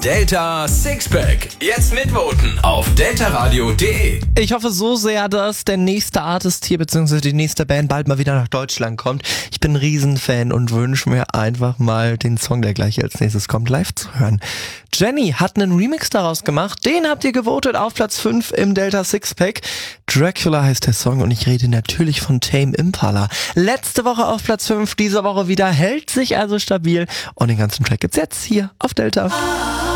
Delta Sixpack. Jetzt mitvoten auf deltaradio.de. Ich hoffe so sehr, dass der nächste Artist hier bzw. die nächste Band bald mal wieder nach Deutschland kommt. Ich bin ein Riesenfan und wünsche mir einfach mal den Song, der gleich als nächstes kommt, live zu hören. Jenny hat einen Remix daraus gemacht. Den habt ihr gewotet auf Platz 5 im Delta Sixpack. Dracula heißt der Song und ich rede natürlich von Tame Impala. Letzte Woche auf Platz 5, diese Woche wieder, hält sich also stabil und den ganzen Track gibt's jetzt hier auf Delta.